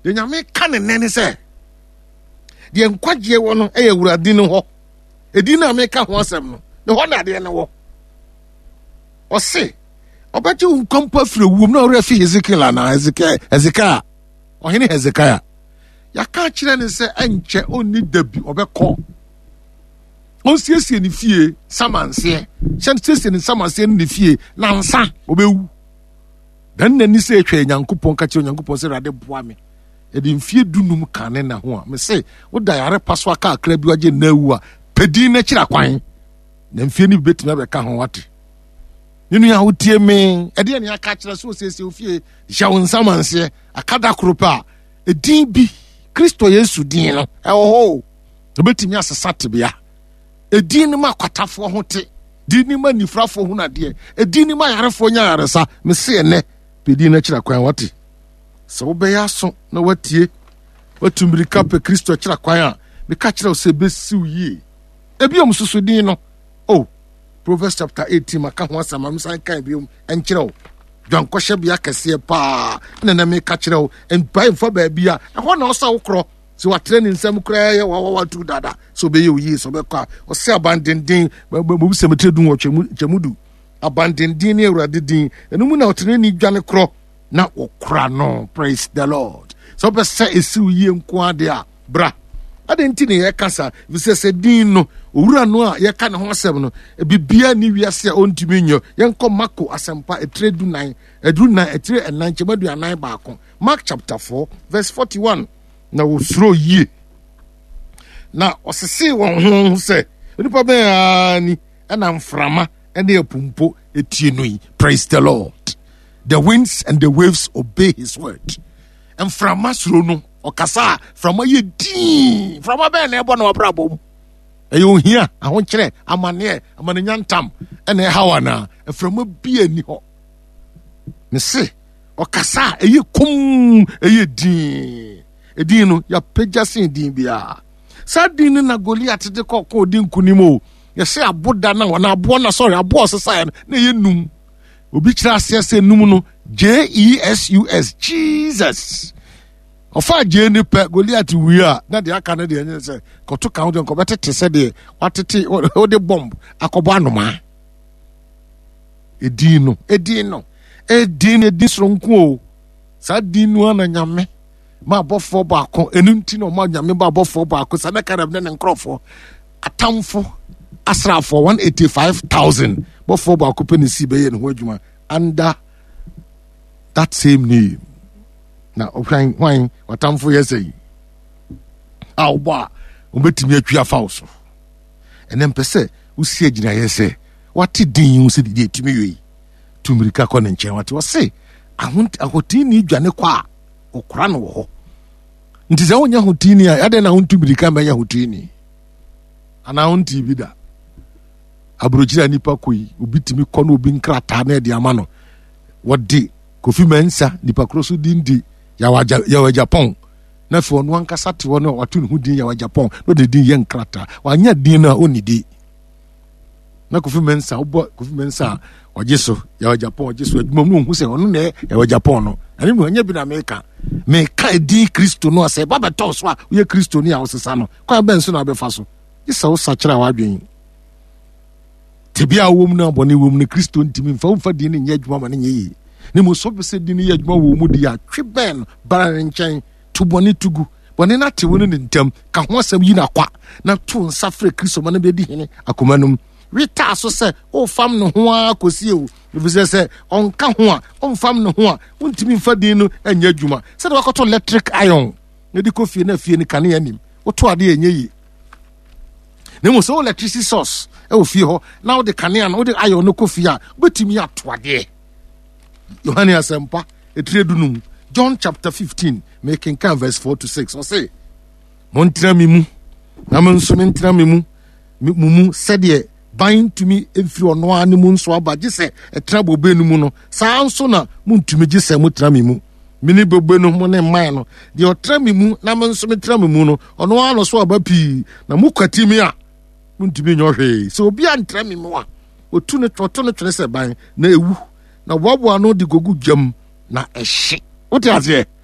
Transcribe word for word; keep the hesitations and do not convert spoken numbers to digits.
the nyame ka ne nene say the enkwagye wo no e awurade no ho edi na me ka ho asem no ne ho na de ne wo o se obaji unkompa fire wuom na ora fi Ezekiel na Ezekiel Ezekiel o hene Hezekiah ya ka kire ne se enche oni dabi obekọ on siesie ni fie samanse shan siesie ni samanse ni fie na nsa obewu dan na ni se etwa nyankopon ka kire nyankopon se rade boa me e di mfie dunum kane na ho a me se wo da yare paso aka akra bi waje na wu a pedi na kira kwan na mfie ni betima be ka ho wate ninu ya wotie me e de ne aka kire so siesie ofie hya nsamanse akada kropa e din bi Kristo Yesu din no e ho obetimi asesa tebea edin ma kwatafo ho te din ma nifrafo ho na de edin ma yarefo nya yaresa me se ene pedi na kira kwan wate so be yaso na watie watumbirika pe Kristo kira kwan a me ka kira se besiu yi ebiom susu din no oh Proverbs chapter eighteen maka ho asama me san kan biom enkira o dwankɔhye bia kɛseɛ pa na na me ka kira o empai mfa ba bia ɛho na ɔsa wokro so watre ne nsɛm kra yɛ wa wa tu dada so be yi so be kwa ɔse abandenden bo se metre dun wo chemudu abandenden ne awurade din enum na ɔtre ni dwane kro na okra no. Praise the Lord. So be say esiu yi nko ade a bra adenti ne ye kasa vi se se din no owura no a ye ka ne ho asem no bibia ni wiase a ontimi nyo ye nko Marko asempa etre du nine edru nine etre enan chemadu anan baako Mark chapter four verse forty-one na wo suro yi na osese won ho se onipa be ani ana mframa ene epumpo etie no yi. Praise the Lord. The winds and the waves obey his word. And from Masro no okasa from ye din from abe na ebo na obrabom. E yo hia ahon kire amane amane nyantam ene hawana from bi ani ho. Me se okasa eye kum eye din. E din no ya pejasin din bia. Sa din na Goliath de kokko din kunimo. Ye se aboda na wona abo na sorry abo sesa na ye num. Obi kira asese num no J E S U S Jesus. Ofa je ni pe Goliath wi a na de aka na de enye se koto kan de nkobete te se de watete o de bomb akobo anoma. Edin no edin no edin edin sronku o sa din no na nyame ma bofo ba ko enunti no ma nyame ba bofo ba ko sa na karab na nkrofo atamfo asrafo one hundred eighty-five thousand bofo ba ko penisi be ye no adwuma under that same name. Now, okay, why what time for you say? Ah, ba, ubetimi atwa fauso. And then pese, usie gina yese. What did you say the to me? To Mirika Con and Chen, what was say? I want a hotini janekwa or crano ho. It is only a hotini, I didn't want to become a hotini. And I want to be that. Abrojira nipa kui, ubitimi kono bin kratane diamano. What di? Kofi Mensa nipa kroso dindi ya ya Japan na fo no ankasa te wo no watu ne hudin ya Japan no de din yen krata wanya din na onidi na Kofi Mensa obo Kofi Mensa ojeso ya Japan ojeso adwuma mu hu se ono na ya Japan no ani mu anya bi na America me ka di Kristo no ase baba to so a ye Kristo ni a osesa no kwa ben so na befa so isa wo sachira wa adwen tebia wo mu na bone wo mu ne Kristo ntimi mfa mfa di ne nya adwuma ma ne nye ni mo so be di ni adwuma wo mu di a tweben bara nchen tuboni tugu bone na te woni ne ntam ka ho asam yi na kwa na to nsafre Kristo ma na be di hene akomanum wita so se o fam no ho a kosie o bi se onka ho a on fam no ho a untimi mfa di no anya adwuma se de wakoto electric iron na di kofie na fie ni kane anim wo to ade enye yi ne mo so electricity source e o fie ho na wo de kane an wo de iron no kofie a betimi ato ade Yohane asempa etredunum John chapter fifteen making can verse four to six or say montra mi mu na manso mentra mi mu mu said ye bind to me if you no an mu nso aba gise etra bobe nu mu no saa nso na muntumi gise mutra mi mu mini bobe nu mu ne man no de otra mi mu na manso metra mi mu no ono ano so aba pi na mukwati mi a muntumi nyohwe so obi antra mi mu a otu ne toto ne twene se ban na ewu na wabwa no di gogu jam na ehye wote azie